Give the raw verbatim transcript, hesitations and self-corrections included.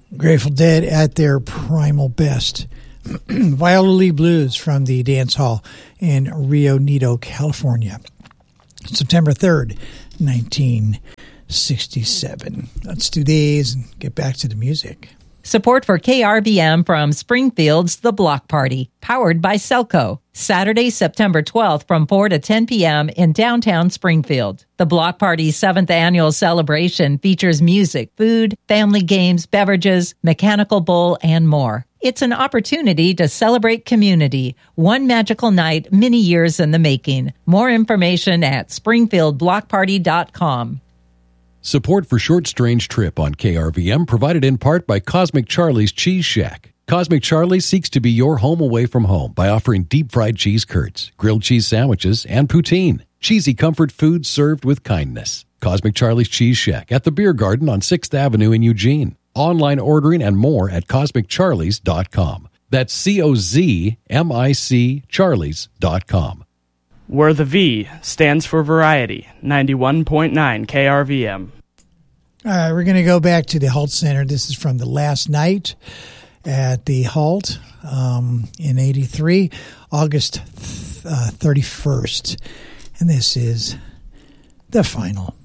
Grateful Dead at their primal best. Viola Lee Blues from the dance hall in Rio Neto, California. September third, nineteen sixty-seven. Let's do these and get back to the music. Support for K R V M from Springfield's The Block Party, powered by Selco. Saturday, September twelfth from four to ten p.m. in downtown Springfield. The Block Party's seventh annual celebration features music, food, family games, beverages, mechanical bowl, and more. It's an opportunity to celebrate community. One magical night, many years in the making. More information at springfield block party dot com. Support for Short Strange Trip on K R V M provided in part by Cosmic Charlie's Cheese Shack. Cosmic Charlie seeks to be your home away from home by offering deep-fried cheese curds, grilled cheese sandwiches, and poutine. Cheesy comfort food served with kindness. Cosmic Charlie's Cheese Shack at the Beer Garden on sixth Avenue in Eugene. Online ordering and more at cosmic charlies dot com. That's C O Z M I C Charlies dot com. Where the V stands for variety, ninety-one point nine K R V M. All right, we're going to go back to the Halt Center. This is from the last night at the Halt um, in eighty-three, August uh, thirty-first. And this is The Final.